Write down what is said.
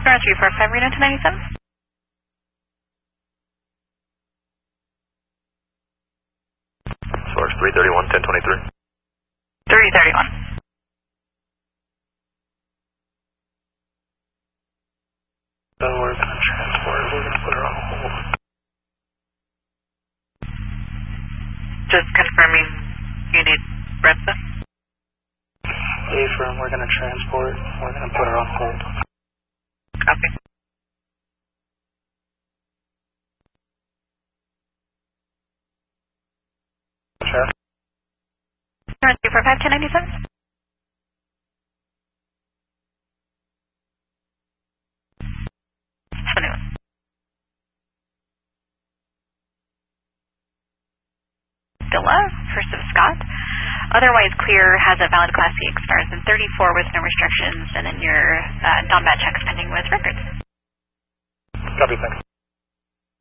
Star 345 Reno to 97. Source 331, 1023. 331. Then we're going to transport it. We're going to put her on hold. Just confirming you need Brenda. Affirm, we're going to transport. We're going to put her on hold. Copy. Sure. Star 345 1097. Dilla, First of Scott. Otherwise clear, has a valid Class C expires in 34 with no restrictions, and then your non-bat checks pending with records. Copy, thanks.